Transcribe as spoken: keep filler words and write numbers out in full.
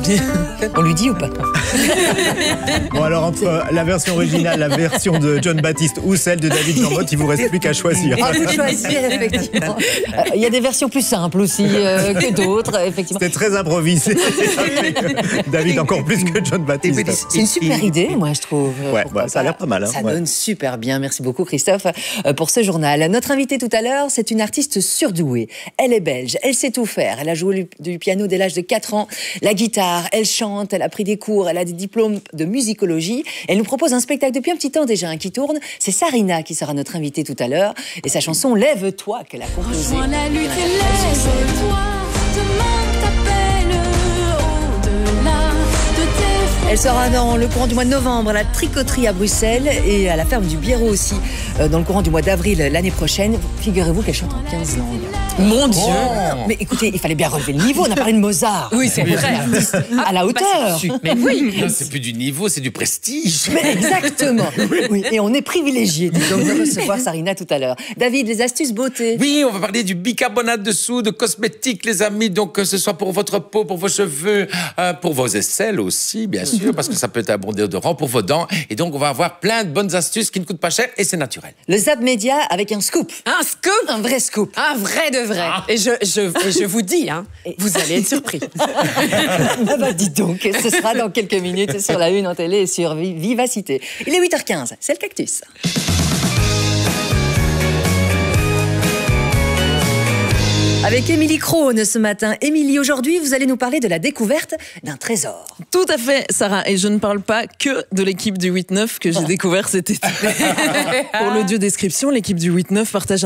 On lui dit ou pas? Bon alors entre la version originale, la version de John Baptiste ou celle de David Lamothe, il vous reste plus qu'à choisir. À vous de choisir, effectivement. Euh, Il y a des versions plus simples aussi euh, que d'autres, effectivement. C'était très improvisé. Ça fait que David encore plus que John Baptiste. C'est une super idée, moi, je trouve. Ouais, Pourquoi ouais, ça a l'air pas mal. Hein, ça ouais. donne super bien. Merci beaucoup, Christophe, euh, pour ce journal. Notre invitée tout à l'heure, c'est une artiste surdouée. Elle est belge, elle sait tout faire. Elle a joué du piano dès l'âge de quatre ans, la guitare, elle chante, elle a pris des cours, elle a des diplômes de musicologie. Elle nous propose un spectacle depuis un petit temps déjà hein, qui tourne. C'est Sarina qui sera notre invitée tout à l'heure. Et sa chanson Lève-toi qu'elle a composée. Rejoins la lutte et lève-toi, demain t'appelle au-delà de tes... Elle sera dans le courant du mois de novembre à la tricoterie à Bruxelles et à la ferme du Biérot aussi euh, dans le courant du mois d'avril l'année prochaine. Figurez-vous qu'elle chante en quinze langues. Mon Dieu! Oh. Mais écoutez, il fallait bien relever le niveau. On a parlé de Mozart. Oui, c'est vrai. À la hauteur. Mais oui! Non, c'est plus du niveau, c'est du prestige. Mais exactement. Oui. Et on est privilégiés donc de recevoir Sarina tout à l'heure. David, les astuces beauté. Oui, on va parler du bicarbonate de soude, de cosmétiques, les amis. Donc, que ce soit pour votre peau, pour vos cheveux, euh, pour vos aisselles aussi, bien sûr, parce que ça peut être un bon déodorant pour vos dents. Et donc, on va avoir plein de bonnes astuces qui ne coûtent pas cher et c'est naturel. Le Zap Média avec un scoop. Un scoop! Un vrai scoop. Un vrai de vrai. Et je, je, et je vous dis, hein, vous allez être surpris. Ah bah dis donc, ce sera dans quelques minutes sur la une en télé et sur Vivacité. Il est huit heures quinze, c'est le cactus. Avec Émilie Krohn ce matin. Émilie, aujourd'hui, vous allez nous parler de la découverte d'un trésor. Tout à fait, Sarah. Et je ne parle pas que de l'équipe du huit neuf que j'ai découvert cet été. Pour l'audio description, l'équipe du huit neuf partage